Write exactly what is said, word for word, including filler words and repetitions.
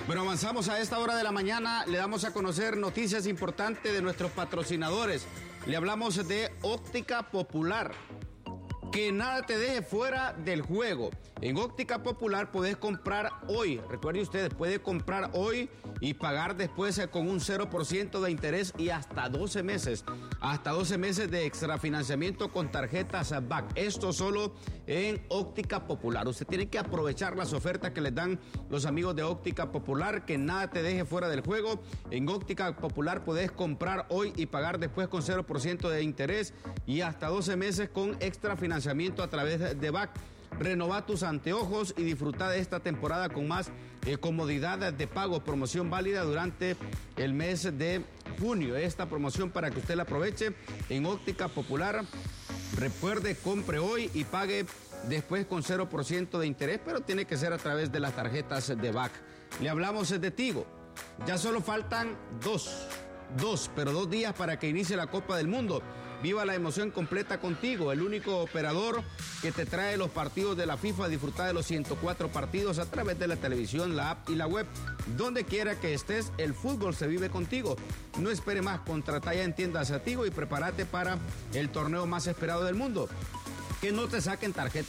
Bueno, avanzamos a esta hora de la mañana, le damos a conocer noticias importantes de nuestros patrocinadores. Le hablamos de Óptica Popular. Que nada te deje fuera del juego. En Óptica Popular podés comprar hoy, recuerde usted, puede comprar hoy y pagar después con un cero por ciento de interés y hasta doce meses. Hasta doce meses de extrafinanciamiento con tarjetas B A C. Esto solo en Óptica Popular. Usted tiene que aprovechar las ofertas que les dan los amigos de Óptica Popular. Que nada te deje fuera del juego. En Óptica Popular podés comprar hoy y pagar después con cero por ciento de interés y hasta doce meses con extrafinanciamiento a través de B A C. Renova tus anteojos y disfruta de esta temporada con más eh, comodidad de pago. Promoción válida durante el mes de junio. Esta promoción para que usted la aproveche en Óptica Popular. Recuerde, compre hoy y pague después con cero por ciento de interés, pero tiene que ser a través de las tarjetas de B A C. Le hablamos de Tigo. Ya solo faltan dos, dos, pero dos días para que inicie la Copa del Mundo. Viva la emoción completa contigo, el único operador que te trae los partidos de la FIFA. Disfruta de los ciento cuatro partidos a través de la televisión, la app y la web. Donde quiera que estés, el fútbol se vive contigo. No espere más, contrata ya en tiendas a Tigo y prepárate para el torneo más esperado del mundo. Que no te saquen tarjeta